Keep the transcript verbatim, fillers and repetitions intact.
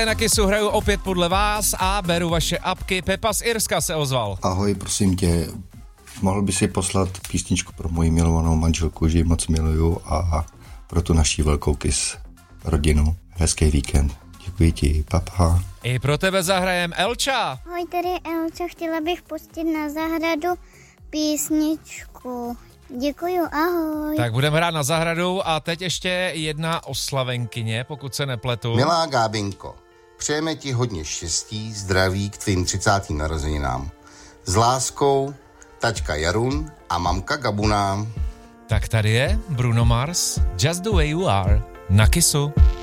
Na Kissu hraju opět podle vás a beru vaše apky. Pepa z Irska se ozval. Ahoj, prosím tě, mohl by si poslat písničku pro moji milovanou manželku, že ji moc miluju, a pro tu naší velkou Kiss rodinu. Hezký víkend. Děkuji ti, papa. I pro tebe zahrajem Elča. Ahoj, tady Elča, chtěla bych pustit na zahradu písničku. Děkuju, ahoj. Tak budeme hrát na zahradu a teď ještě jedna oslavenkyně, pokud se nepletu. Milá Gábinko, přejeme ti hodně štěstí, zdraví k tvým třicátým narozeninám. S láskou, taťka Jarun a mamka Gabuna. Tak tady je Bruno Mars, Just the way you are, na Kissu.